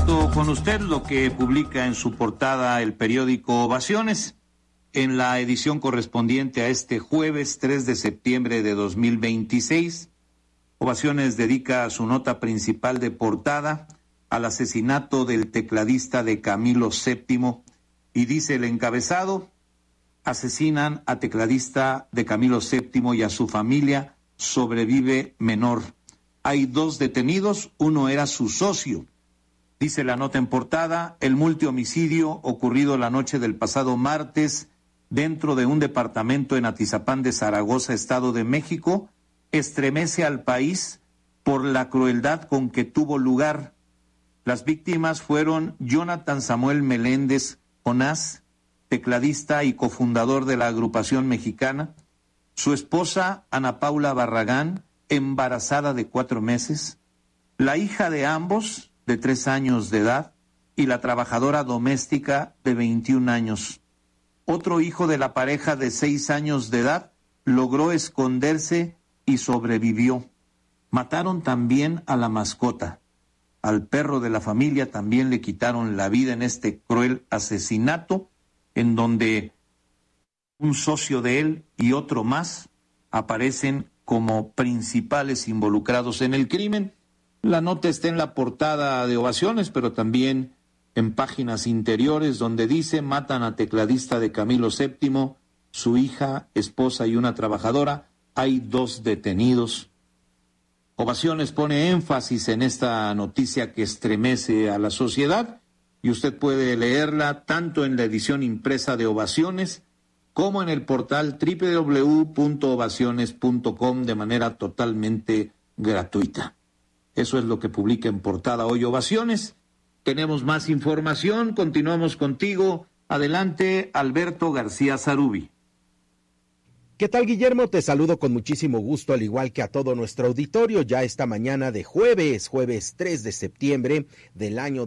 Comparto con usted lo que publica en su portada el periódico Ovaciones. En la edición correspondiente a este jueves 3 de septiembre de 2026, Ovaciones dedica su nota principal de portada al asesinato del tecladista de Camilo VII y dice el encabezado: asesinan a tecladista de Camilo VII y a su familia, sobrevive menor. Hay 2 detenidos, uno era su socio. Dice la nota en portada: el multihomicidio ocurrido la noche del pasado martes dentro de un departamento en Atizapán de Zaragoza, Estado de México, estremece al país por la crueldad con que tuvo lugar. Las víctimas fueron Jonathan Samuel Meléndez Jonás, tecladista y cofundador de la agrupación mexicana, su esposa Ana Paula Barragán, embarazada de 4 meses, la hija de ambos, de 3 años de edad, y la trabajadora doméstica de 21 años. Otro hijo de la pareja de 6 años de edad logró esconderse y sobrevivió. Mataron también a la mascota. Al perro de la familia también le quitaron la vida en este cruel asesinato, en donde un socio de él y otro más aparecen como principales involucrados en el crimen. La nota está en la portada de Ovaciones, pero también en páginas interiores, donde dice: matan a tecladista de Camilo VII, su hija, esposa y una trabajadora, hay 2 detenidos. Ovaciones pone énfasis en esta noticia que estremece a la sociedad, y usted puede leerla tanto en la edición impresa de Ovaciones como en el portal www.ovaciones.com de manera totalmente gratuita. Eso es lo que publica en portada hoy Ovaciones. Tenemos más información, continuamos contigo. Adelante, Alberto García Zarubi. ¿Qué tal, Guillermo? Te saludo con muchísimo gusto, al igual que a todo nuestro auditorio, ya esta mañana de jueves 3 de septiembre del año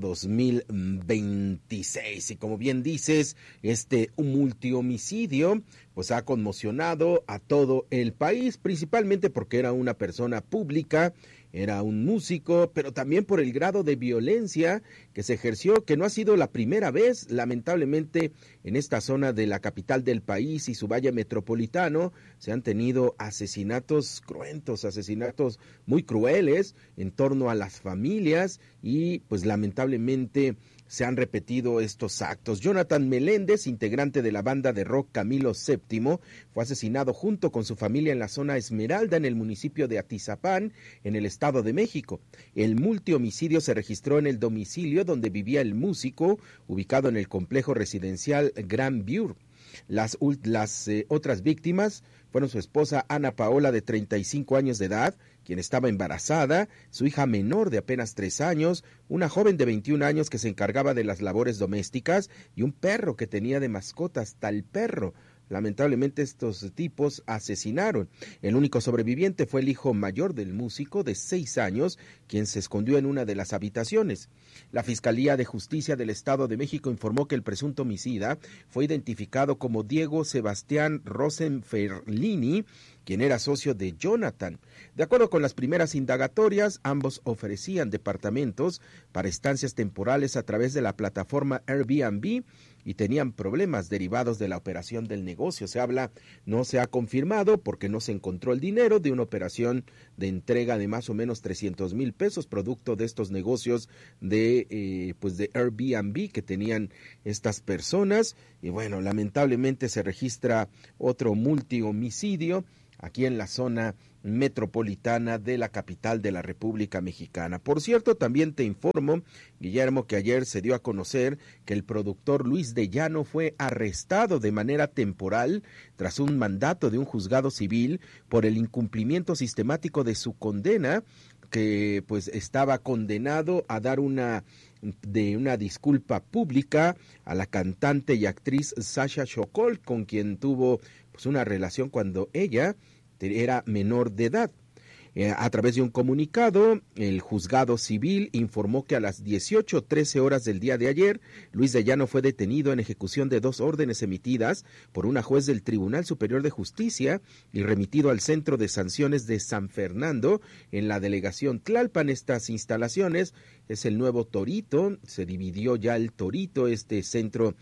2026. Y como bien dices, un multihomicidio pues ha conmocionado a todo el país, principalmente porque era una persona pública, era un músico, pero también por el grado de violencia que se ejerció, que no ha sido la primera vez, lamentablemente, en esta zona de la capital del país y su valle metropolitano. Se han tenido asesinatos cruentos, asesinatos muy crueles en torno a las familias y pues lamentablemente se han repetido estos actos. Jonathan Meléndez, integrante de la banda de rock Camilo VII, fue asesinado junto con su familia en la zona Esmeralda, en el municipio de Atizapán, en el Estado de México. El multihomicidio se registró en el domicilio donde vivía el músico, ubicado en el complejo residencial Grand View. Las otras víctimas fueron su esposa Ana Paola, de 35 años de edad, quien estaba embarazada, su hija menor de apenas 3 años, una joven de 21 años que se encargaba de las labores domésticas y un perro que tenía de mascota. Hasta el perro, lamentablemente, estos tipos asesinaron. El único sobreviviente fue el hijo mayor del músico, de 6 años, quien se escondió en una de las habitaciones. La Fiscalía de Justicia del Estado de México informó que el presunto homicida fue identificado como Diego Sebastián Rosenferlini, quien era socio de Jonathan. De acuerdo con las primeras indagatorias, ambos ofrecían departamentos para estancias temporales a través de la plataforma Airbnb y tenían problemas derivados de la operación del negocio. No se ha confirmado porque no se encontró el dinero de una operación de entrega de más o menos 300,000 pesos, producto de estos negocios de Airbnb que tenían estas personas. Y bueno, lamentablemente se registra otro multihomicidio aquí en la zona metropolitana de la capital de la República Mexicana. Por cierto, también te informo, Guillermo, que ayer se dio a conocer que el productor Luis de Llano fue arrestado de manera temporal tras un mandato de un juzgado civil por el incumplimiento sistemático de su condena, que pues estaba condenado a dar una disculpa pública a la cantante y actriz Sasha Sokol, con quien tuvo pues una relación cuando ella era menor de edad. A través de un comunicado, el juzgado civil informó que a las 18:13 horas del día de ayer, Luis de Llano fue detenido en ejecución de 2 órdenes emitidas por una juez del Tribunal Superior de Justicia y remitido al Centro de Sanciones de San Fernando en la delegación Tlalpan. Estas instalaciones es el nuevo Torito, se dividió ya el Torito, este centro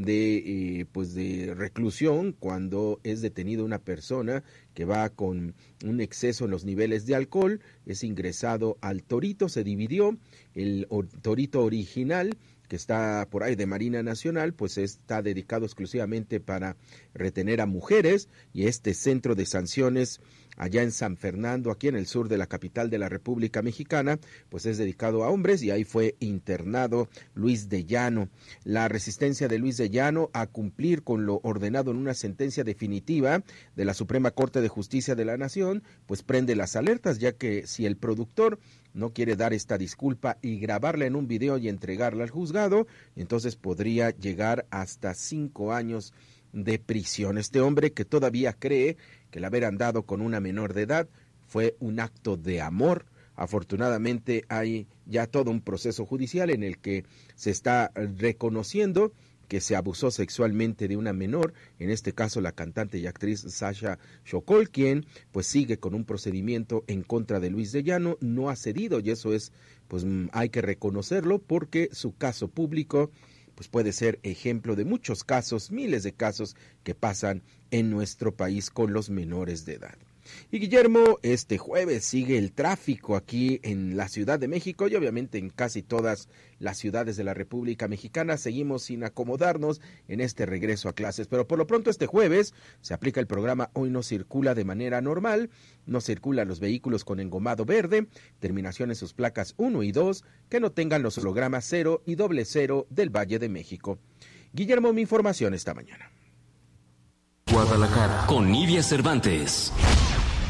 de reclusión, cuando es detenido una persona que va con un exceso en los niveles de alcohol, es ingresado al Torito, se dividió. El Torito original, que está por ahí de Marina Nacional, pues está dedicado exclusivamente para retener a mujeres, y este centro de sanciones allá en San Fernando, aquí en el sur de la capital de la República Mexicana, pues es dedicado a hombres, y ahí fue internado Luis de Llano. La resistencia de Luis de Llano a cumplir con lo ordenado en una sentencia definitiva de la Suprema Corte de Justicia de la Nación, pues prende las alertas, ya que si el productor no quiere dar esta disculpa y grabarla en un video y entregarla al juzgado, entonces podría llegar hasta 5 años de prisión. Este hombre, que todavía cree que el haber andado con una menor de edad fue un acto de amor. Afortunadamente hay ya todo un proceso judicial en el que se está reconociendo que se abusó sexualmente de una menor, en este caso la cantante y actriz Sasha Sokol, quien pues sigue con un procedimiento en contra de Luis de Llano. No ha cedido, y eso es, pues hay que reconocerlo, porque su caso público pues puede ser ejemplo de muchos casos, miles de casos que pasan en nuestro país con los menores de edad. Y Guillermo, este jueves sigue el tráfico aquí en la Ciudad de México y obviamente en casi todas las ciudades de la República Mexicana. Seguimos sin acomodarnos en este regreso a clases, pero por lo pronto este jueves se aplica el programa Hoy no circula de manera normal. No circulan los vehículos con engomado verde, terminación en sus placas 1 y 2, que no tengan los hologramas 0 y 00 del Valle de México. Guillermo, mi información esta mañana. Guadalajara, con Nidia Cervantes.